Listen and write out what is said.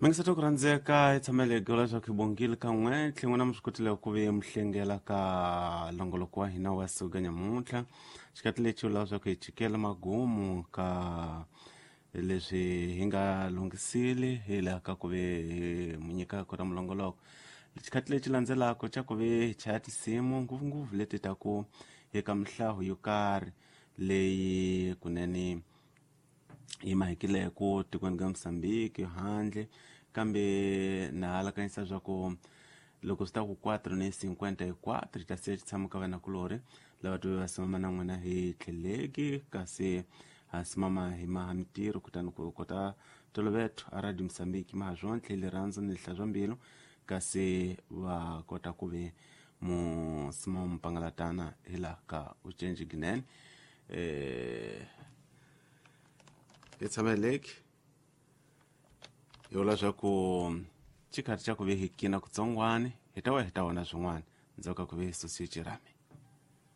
Mengisato kurandzeka itsamele gola swa kibongile kan'we tlhengwana muswikotile ku ve muhlengela ka longoloko wa hina wa suka nyamuntlha xikati lexi vula swa ku hi chikela magumu ka leswi hi nga lunghisile hi laha ka ku ve hi mu nyika kota mulongoloko xikati lexi landzelaka xa ku ve hi chaya tinsimu nguvunguvu leti ta ku eka mihlahu yo karhi leyi kunene yi mahekileko tikweni ka Mozambique handle kambe na halakanyisa swa ku loko swi ta ku 4:54 ta se tshama ka vana kulori lava twe va simama na n'wina hi tlheleki kasi ha simama hi maha mintirho kutani ku kota toloveto a radio Mozambique maha zwontlhe le rhandza ni hla swa mbilu kasi va kota ku ve mu simama mupangalatana hi laha ka ucenji ginene itsameleki yola swa ku chikati cha ku ve hi kina kutsongwane hi ta wona swin'wana ndzhaku ka ku ve hi susi cirame